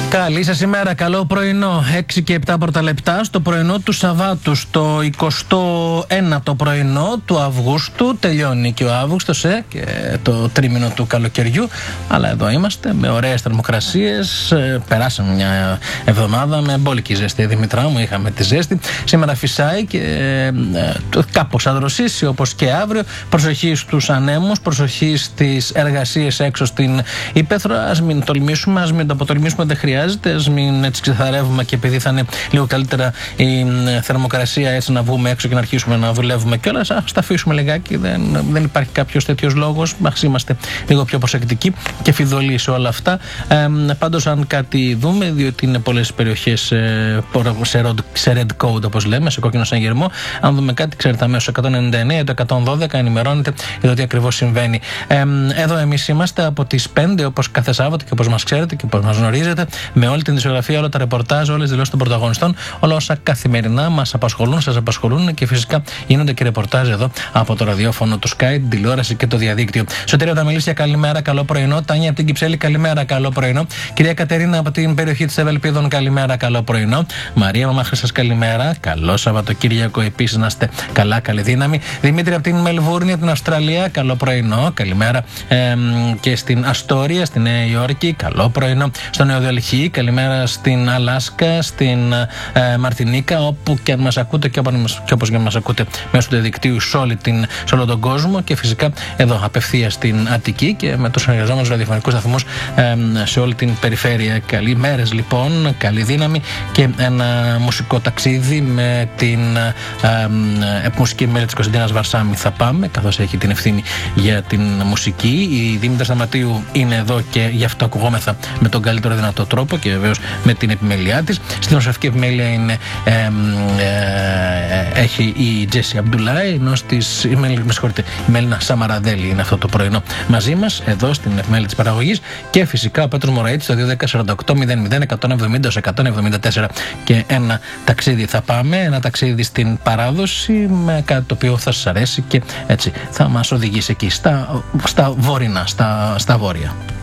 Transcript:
Καλή σας ημέρα, καλό πρωινό. 6 και 7 πρώτα λεπτά στο πρωινό του Σαββάτου, στο 21ο πρωινό του Αυγούστου. Τελειώνει και ο Αύγουστος και το τρίμηνο του καλοκαιριού. Αλλά εδώ είμαστε με ωραίες θερμοκρασίες. Περάσαμε μια εβδομάδα με μπόλικη ζέστη. Δημητρά μου, είχαμε τη ζέστη. Σήμερα φυσάει και κάπως θα δροσίσει όπως και αύριο. Προσοχή στους ανέμους, προσοχή στις εργασίες έξω στην Ήπεθρο. Ας μην τολμήσουμε, ας μην το αποτολμήσουμε, δεν χρειάζεται. Ας μην έτσι ξεθαρεύουμε και επειδή θα είναι λίγο καλύτερα η θερμοκρασία, έτσι να βγούμε έξω και να αρχίσουμε να δουλεύουμε κιόλας. Ας τα αφήσουμε λιγάκι. Δεν υπάρχει κάποιος τέτοιος λόγος. Ας είμαστε λίγο πιο προσεκτικοί και φιδωλοί σε όλα αυτά. Πάντως, αν κάτι δούμε, διότι είναι πολλές περιοχές σε red code, όπως λέμε, σε κόκκινο συναγερμό, αν δούμε κάτι, ξέρετε αμέσως 199, το 112 ενημερώνεται για το τι ακριβώς συμβαίνει. Εδώ εμείς είμαστε από τις 5 όπως κάθε Σάββατο και όπως μας ξέρετε και όπως μας γνωρίζετε, με όλη την ισογραφία, όλα τα ρεπορτάζ, όλες τις δηλώσεις των πρωταγωνιστών, όλα όσα καθημερινά μας απασχολούν, σας απασχολούν και φυσικά γίνονται και ρεπορτάζ εδώ από το ραδιόφωνο, το Sky, την τηλεόραση και το διαδίκτυο. Σωτήρια Δαμιλίσια, καλημέρα, καλό πρωινό. Τάνια από την Κυψέλη, καλημέρα, καλό πρωινό. Κυρία Κατερίνα από την περιοχή της Ευελπίδων, καλημέρα, καλό πρωινό. Μαρία Μαμαχρήσας, καλημέρα. Καλό Σαββατοκύριακο επίσης, να είστε καλά, καλή δύναμη. Δημήτρη από την Μελβούρνη, από την Αυστραλία, καλό πρωινό. Καλημέρα και στην Αστόρια, στη Νέα Υόρκη, καλό πρωινό. Στο Νέο Δελχή, καλημέρα στην Αλάσκα, στην Μαρτινίκα, όπου και αν μας ακούτε και όπως και αν μας ακούτε μέσω του διαδικτύου σε όλο τον κόσμο, και φυσικά εδώ απευθείας στην Αττική και με τους συνεργαζόμενους ραδιοφωνικούς σταθμούς σε όλη την περιφέρεια. Καλή μέρες λοιπόν, καλή δύναμη και ένα μουσικό ταξίδι με την μουσική μέλη της Κωνσταντίνας Βαρσάμι θα πάμε, καθώς έχει την ευθύνη για την μουσική. Η Δήμητρα Σταματίου είναι εδώ και γι' αυτό ακουγόμεθα με τον καλύτερο δυνατό τρόπο και βεβαίως με την επιμέλειά της. Στην οσοφική επιμέλεια έχει η Τζέσι Αμπτουλάη, ενώ η Μέλινα Σαμαραδέλη είναι αυτό το πρωινό μαζί μας εδώ στην επιμέλεια της παραγωγής, και φυσικά ο Πέτρος Μωραΐτης στο 210-48-00-170-174. Και ένα ταξίδι θα πάμε, ένα ταξίδι στην παράδοση με κάτι το οποίο θα σας αρέσει και έτσι θα μας οδηγήσει εκεί στα βόρεινα, στα βόρεια.